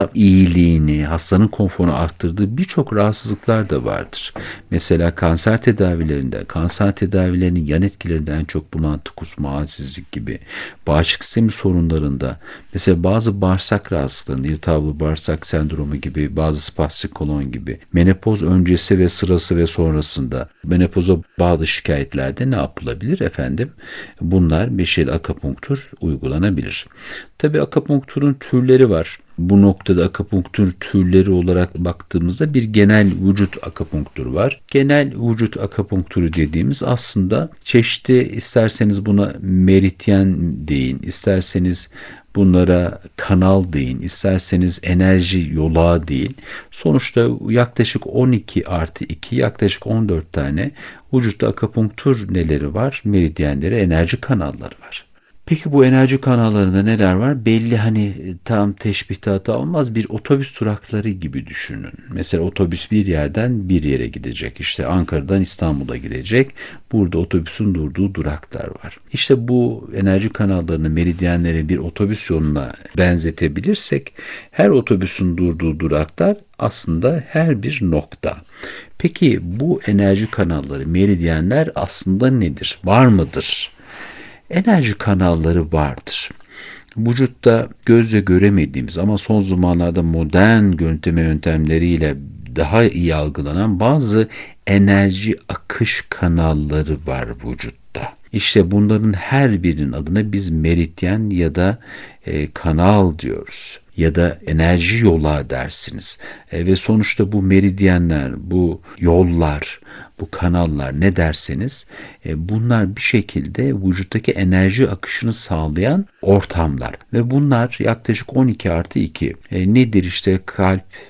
iyiliğini, hastanın konforunu arttırdığı birçok rahatsızlıklar da vardır. Mesela kanser tedavilerinin yan etkilerinden en çok bulantı, kusma, halsizlik gibi, bağışıklık sistemi sorunlarında, mesela bazı bağırsak rahatsızlığında, irtihablı bağırsak sendromu gibi, bazı spastik kolon gibi, menopoz öncesi ve sırası ve sonrasında, menopoza bağlı şikayetlerde ne yapılabilir efendim? Bunlar beşeri akupunktur uygulanabilir. Tabii akupunkturun türleri var. Bu noktada akupunktur türleri olarak baktığımızda bir genel vücut akupunkturu var. Genel vücut akupunkturu dediğimiz aslında çeşitli, isterseniz buna meridyen deyin, isterseniz bunlara kanal deyin, isterseniz enerji yolağı deyin. Sonuçta yaklaşık 12 artı 2, yaklaşık 14 tane vücutta akupunktur neleri var? Meridyenleri, enerji kanalları var. Peki bu enerji kanallarında neler var? Belli, tam teşbihte hata olmaz, bir otobüs durakları gibi düşünün. Mesela otobüs bir yerden bir yere gidecek. İşte Ankara'dan İstanbul'a gidecek. Burada otobüsün durduğu duraklar var. İşte bu enerji kanallarını, meridyenleri bir otobüs yoluna benzetebilirsek, her otobüsün durduğu duraklar aslında her bir nokta. Peki bu enerji kanalları, meridyenler aslında nedir? Var mıdır? Enerji kanalları vardır. Vücutta gözle göremediğimiz ama son zamanlarda modern görüntüleme yöntemleriyle daha iyi algılanan bazı enerji akış kanalları var vücutta. İşte bunların her birinin adına biz meridyen ya da kanal diyoruz, ya da enerji yola dersiniz. Ve sonuçta bu meridyenler, bu yollar, bu kanallar, ne derseniz, bunlar bir şekilde vücuttaki enerji akışını sağlayan ortamlar. Ve bunlar yaklaşık 12 artı 2. Nedir işte? Kalp,